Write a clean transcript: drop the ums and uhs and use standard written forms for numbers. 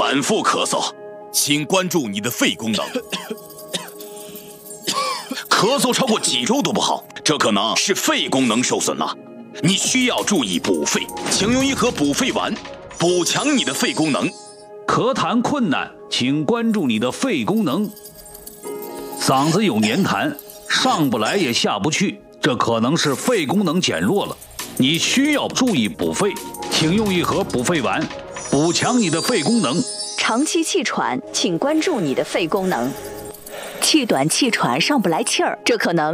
反复咳嗽，请关注你的肺功能。咳嗽超过几周都不好，这可能是肺功能受损了。你需要注意补肺，请用一盒补肺丸，补强你的肺功能。 咳痰困难，请关注你的肺功能。嗓子有黏痰，上不来也下不去，这可能是肺功能减弱了。你需要注意补肺，请用一盒补肺丸，补强你的肺功能。 长期气喘，请关注你的肺功能。气短气喘上不来气儿，这可能